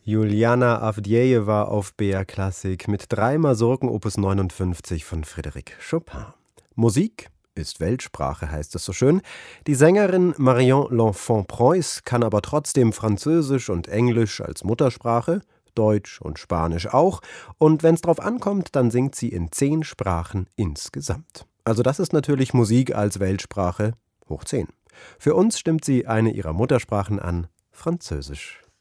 Juliana Avdjejewa auf BR Klassik mit 3 Masurken Opus 59 von Frédéric Chopin. Musik ist Weltsprache, heißt es so schön. Die Sängerin Marion L'Enfant-Preuss kann aber trotzdem Französisch und Englisch als Muttersprache, Deutsch und Spanisch auch. Und wenn es drauf ankommt, dann singt sie in 10 Sprachen insgesamt. Also das ist natürlich Musik als Weltsprache hoch 10. Für uns stimmt sie eine ihrer Muttersprachen an, Französisch.